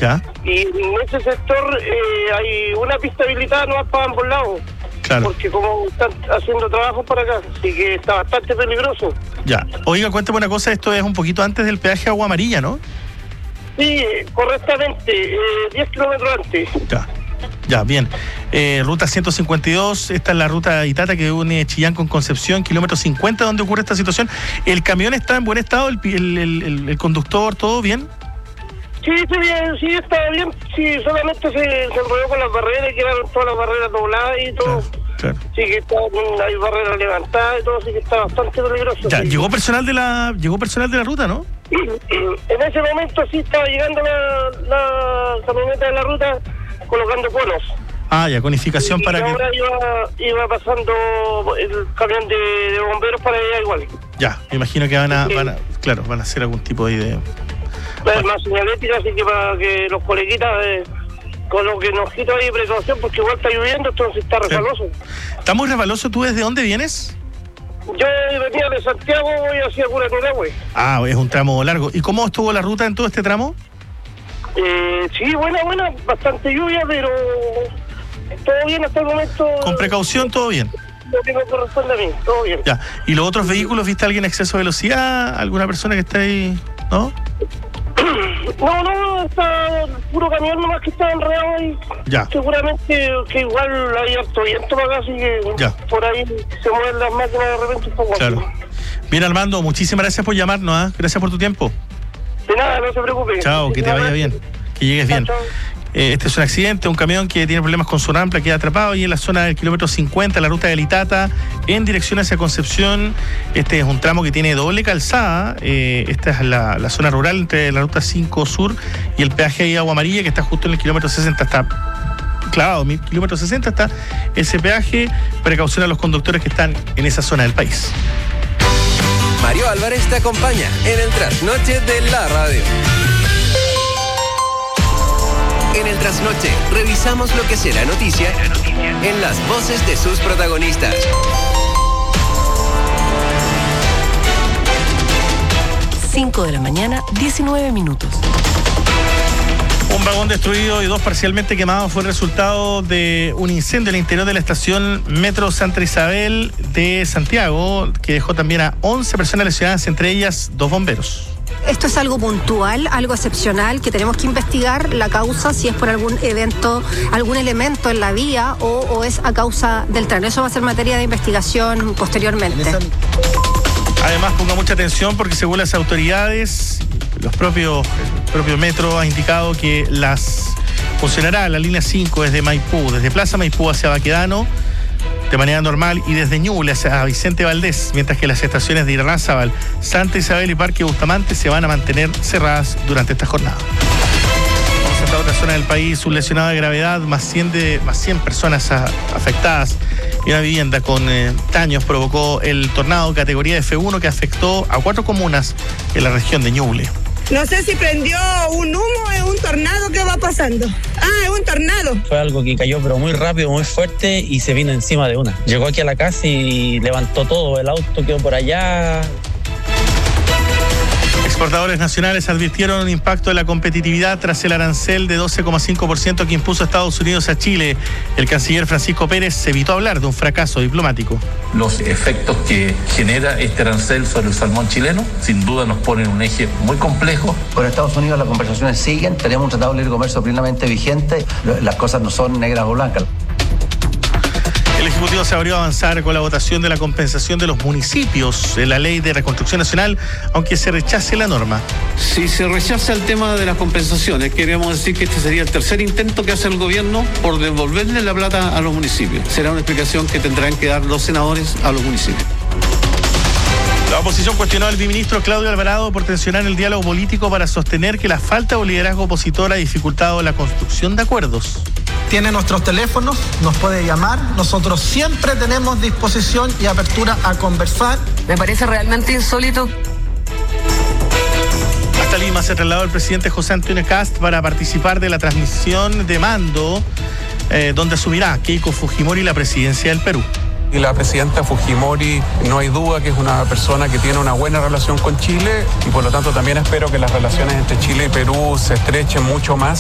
Ya. Y en ese sector hay una pista habilitada no para ambos lados. Claro. Porque como están haciendo trabajo por acá, así que está bastante peligroso. Ya. Oiga, cuéntame una cosa, esto es un poquito antes del peaje Agua Amarilla, ¿no? Sí, correctamente, 10 kilómetros antes. Ya, bien. Ruta 152, esta es la ruta Itata que une Chillán con Concepción, kilómetro 50, donde ocurre esta situación. ¿El camión está en buen estado? ¿El conductor, todo bien? Sí, está bien. Sí, solamente se enrolló con las barreras, quedaron todas las barreras dobladas y todo. Claro. Sí, que hay barreras levantadas y todo, así que está bastante peligroso. Ya, sí. llegó personal de la ruta, ¿no? En ese momento sí estaba llegando la camioneta de la ruta colocando conos. Ah, ya, conificación y para que... ahora iba pasando el camión de bomberos para allá igual. Ya, me imagino que van a hacer algún tipo de... Más señalética, así que para que los coleguitas coloquen ojitos ahí de precaución, porque igual está lloviendo, entonces está resbaloso. ¿Está muy resbaloso? ¿Tú desde dónde vienes? Yo venía de Santiago y hacia Curacao. Ah, es un tramo largo. ¿Y cómo estuvo la ruta en todo este tramo? Sí, buena, bastante lluvia, pero todo bien hasta el momento. Con precaución, todo bien. Lo que me corresponde a mí, todo bien. Ya. ¿Y los otros vehículos, viste a alguien en exceso de velocidad? ¿Alguna persona que está ahí? ¿No? No, está puro camión nomás que está enredado ahí. Ya. Seguramente que igual hay harto viento para acá, así que ya. Por ahí se mueven las máquinas de repente un poco. Claro. Así. Bien, Armando, muchísimas gracias por llamarnos, ¿eh? Gracias por tu tiempo. De nada, no se preocupe. Chao, que te vaya bien, que llegues bien. Chao. Este es un accidente, un camión que tiene problemas con su rampla, queda atrapado y en la zona del kilómetro 50, la ruta de Itata, en dirección hacia Concepción. Este es un tramo que tiene doble calzada. Esta es la zona rural entre la ruta 5 Sur y el peaje de Agua Amarilla, que está justo en el kilómetro 60, está clavado, kilómetro 60 está ese peaje. Precaución a los conductores que están en esa zona del país. Mario Álvarez te acompaña en el trasnoche de la radio. En el trasnoche revisamos lo que será noticia en las voces de sus protagonistas. 5 de la mañana, 19 minutos. Un vagón destruido y 2 parcialmente quemados fue el resultado de un incendio en el interior de la estación Metro Santa Isabel de Santiago, que dejó también a 11 personas lesionadas, entre ellas 2 bomberos. Esto es algo puntual, algo excepcional, que tenemos que investigar la causa, si es por algún evento, algún elemento en la vía o es a causa del tren. Eso va a ser materia de investigación posteriormente. Además, ponga mucha atención porque según las autoridades, el propio Metro ha indicado que funcionará la línea 5 desde Maipú, desde Plaza Maipú hacia Baquedano, de manera normal, y desde Ñuble hacia Vicente Valdés, mientras que las estaciones de Irarrázaval, Santa Isabel y Parque Bustamante se van a mantener cerradas durante esta jornada. Vamos a la otra zona del país, un lesionado de gravedad, más 100 personas afectadas, y una vivienda con daños provocó el tornado categoría F1 que afectó a 4 comunas en la región de Ñuble. No sé si prendió un humo, es un tornado que va pasando. Es un tornado. Fue algo que cayó pero muy rápido, muy fuerte y se vino encima de una. Llegó aquí a la casa y levantó todo, el auto quedó por allá. Exportadores nacionales advirtieron un impacto de la competitividad tras el arancel de 12,5% que impuso Estados Unidos a Chile. El canciller Francisco Pérez evitó hablar de un fracaso diplomático. Los efectos que genera este arancel sobre el salmón chileno sin duda nos ponen un eje muy complejo. Con Estados Unidos las conversaciones siguen, tenemos un tratado de libre comercio plenamente vigente, las cosas no son negras o blancas. El Ejecutivo se abrió a avanzar con la votación de la compensación de los municipios en la Ley de Reconstrucción Nacional, aunque se rechace la norma. Si se rechaza el tema de las compensaciones, queremos decir que este sería el tercer intento que hace el gobierno por devolverle la plata a los municipios. Será una explicación que tendrán que dar los senadores a los municipios. La oposición cuestionó al viceministro Claudio Alvarado por tensionar el diálogo político para sostener que la falta de liderazgo opositor ha dificultado la construcción de acuerdos. Tiene nuestros teléfonos, nos puede llamar. Nosotros siempre tenemos disposición y apertura a conversar. Me parece realmente insólito. Hasta Lima se trasladó el presidente José Antonio Kast para participar de la transmisión de mando, donde asumirá Keiko Fujimori la presidencia del Perú. Y la presidenta Fujimori, no hay duda que es una persona que tiene una buena relación con Chile y por lo tanto también espero que las relaciones entre Chile y Perú se estrechen mucho más.